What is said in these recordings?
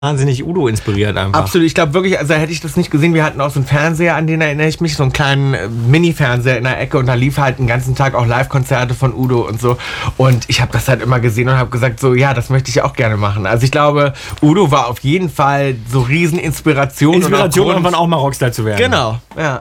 wahnsinnig Udo inspiriert einfach. Absolut, ich glaube wirklich, also hätte ich das nicht gesehen, wir hatten auch so einen Fernseher, an den erinnere ich mich, so einen kleinen Mini-Fernseher in der Ecke und da lief halt den ganzen Tag auch Live-Konzerte von Udo und so und ich habe das halt immer gesehen und habe gesagt so, ja, das möchte ich auch gerne machen. Also ich glaube, Udo war auf jeden Fall so riesen Inspiration. Inspiration, irgendwann auch mal Rockstar zu werden. Genau, ja.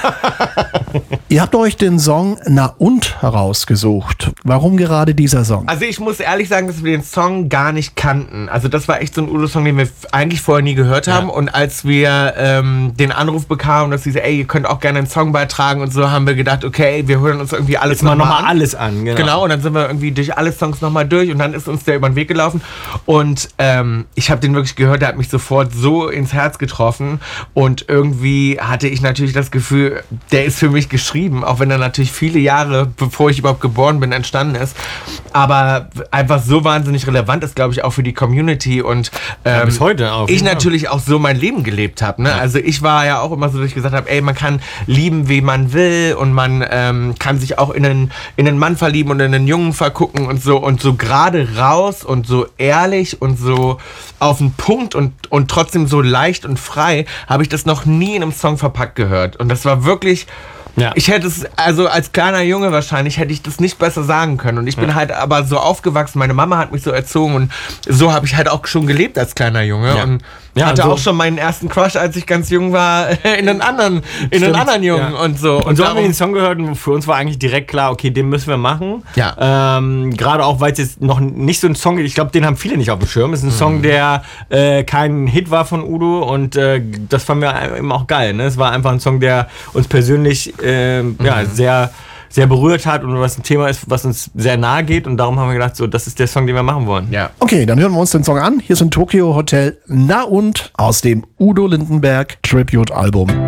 Ihr habt euch den Song Na und herausgesucht. Warum gerade dieser Song? Also ich muss ehrlich sagen, dass wir den Song gar nicht kannten. Also das war echt so ein Udo-Song, den wir eigentlich vorher nie gehört haben. Ja. Und als wir den Anruf bekamen, dass sie so, ey, ihr könnt auch gerne einen Song beitragen und so, haben wir gedacht, okay, wir hören uns irgendwie alles nochmal an. Alles an, genau. Und dann sind wir irgendwie durch alle Songs nochmal durch und dann ist uns der über den Weg gelaufen. Und ich habe den wirklich gehört, der hat mich sofort so ins Herz getroffen. Und irgendwie hatte ich natürlich das Gefühl, der ist für mich geschrieben, auch wenn er natürlich viele Jahre, bevor ich überhaupt geboren bin, entstanden ist. Aber einfach so wahnsinnig relevant ist, glaube ich, auch für die Community und bis heute auch. Ich natürlich auch so mein Leben gelebt habe. Ne? Ja. Also ich war ja auch immer so, dass ich gesagt habe, ey, man kann lieben, wie man will und man kann sich auch in einen Mann verlieben und in einen Jungen vergucken und so gerade raus und so ehrlich und so auf den Punkt und trotzdem so leicht und frei habe ich das noch nie in einem Song verpackt gehört. Und das war wirklich... Ja. Ich hätte es, also als kleiner Junge wahrscheinlich, hätte ich das nicht besser sagen können. Und ich bin halt aber so aufgewachsen, meine Mama hat mich so erzogen und so habe ich halt auch schon gelebt als kleiner Junge. Ja. Und hatte auch schon meinen ersten Crush, als ich ganz jung war, in einen anderen Jungen und so. Und so haben wir den Song gehört und für uns war eigentlich direkt klar, okay, den müssen wir machen. Ja. Gerade auch, weil es jetzt noch nicht so ein Song ist, ich glaube, den haben viele nicht auf dem Schirm. Es ist ein Song, der kein Hit war von Udo und das fanden wir eben auch geil. Ne? Es war einfach ein Song, der uns persönlich sehr, sehr berührt hat und was ein Thema ist, was uns sehr nahe geht und darum haben wir gedacht, so, das ist der Song, den wir machen wollen. Ja. Okay, dann hören wir uns den Song an. Hier ist ein Tokyo Hotel Na und aus dem Udo Lindenberg Tribute Album.